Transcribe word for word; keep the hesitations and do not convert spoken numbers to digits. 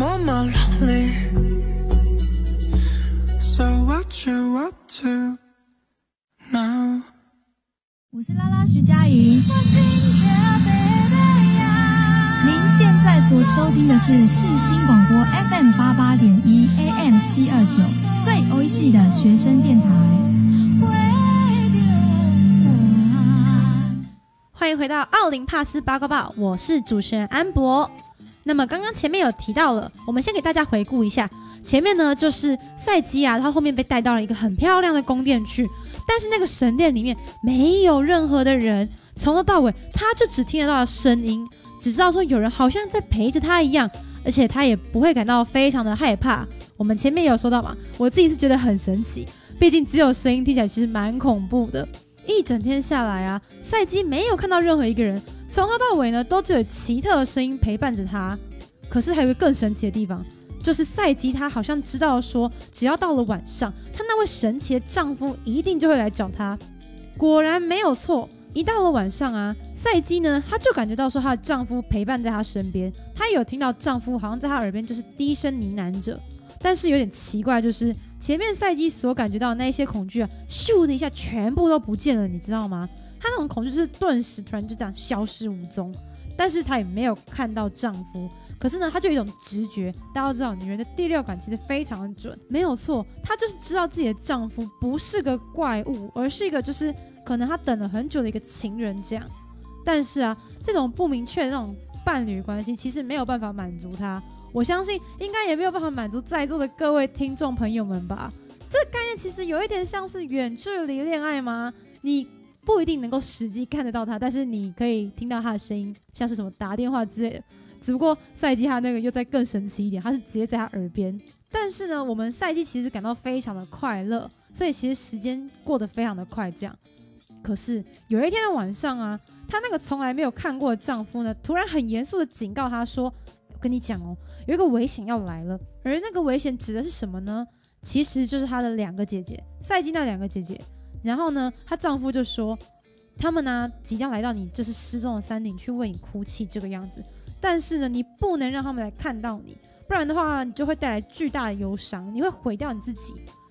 more more lonely. So what you up to now? 我是拉拉徐佳莹。您现在所收听的是世新广播 F M 八八点一 A M 七二九最欧系的学生电台。 欢迎回到奥林帕斯八卦报，我是主持人安博。那么刚刚前面有提到了，我们先给大家回顾一下。前面呢就是赛基啊，他后面被带到了一个很漂亮的宫殿去，但是那个神殿里面没有任何的人，从头到尾他就只听得到声音，只知道说有人好像在陪着他一样，而且他也不会感到非常的害怕。我们前面也有说到嘛，我自己是觉得很神奇，毕竟只有声音听起来其实蛮恐怖的。一整天下来啊，赛基没有看到任何一个人，从头到尾呢都只有奇特的声音陪伴着他。可是还有一个更神奇的地方，就是赛基他好像知道说，只要到了晚上，她那位神奇的丈夫一定就会来找她。果然没有错，一到了晚上啊，赛基呢，她就感觉到说她的丈夫陪伴在她身边，她有听到丈夫好像在她耳边就是低声呢喃着。但是有点奇怪，就是前面赛基所感觉到的那些恐惧啊，咻的一下全部都不见了，你知道吗？她那种恐惧就是顿时突然就这样消失无踪。但是她也没有看到丈夫，可是呢，她就有一种直觉，大家都知道女人的第六感其实非常的准，没有错，她就是知道自己的丈夫不是个怪物，而是一个就是可能她等了很久的一个情人这样。但是啊，这种不明确的那种伴侣关系其实没有办法满足她，我相信应该也没有办法满足在座的各位听众朋友们吧。这个概念其实有一点像是远距离恋爱吗？你不一定能够实际看得到他，但是你可以听到他的声音，像是什么打电话之类的。只不过赛基他那个又再更神奇一点，他是直接在他耳边。但是呢，我们赛基其实感到非常的快乐，所以其实时间过得非常的快这样。可是有一天的晚上啊，她那个从来没有看过的丈夫呢，突然很严肃的警告她说，我跟你讲哦，有一个危险要来了。而那个危险指的是什么呢？其实就是她的两个姐姐，赛基那两个姐姐。然后呢，她丈夫就说，他们呢即将来到你就是失踪的山顶去为你哭泣这个样子，但是呢，你不能让他们来看到你，不然的话，你就会带来巨大的忧伤，你会毁掉你自己。